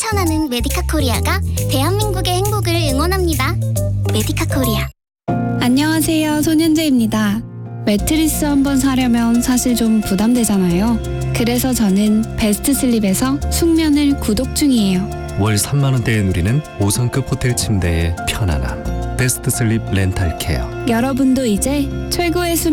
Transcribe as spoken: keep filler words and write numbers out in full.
실천하는 메디카 코리아가 대한민국의 행복을 응원합니다. 메디카 코리아. 안녕하세요, 손현재입니다. 매트리스 한번 사려면 사실 좀 부담되잖아요. 그래서 저는 베스트 슬립에서 숙면을 구독 중이에요. 월 삼만 원대에 누리는 오 성급 호텔 침대의 편안함. 베스트 슬립 렌탈 케어. 여러분도 이제 최고의 숙면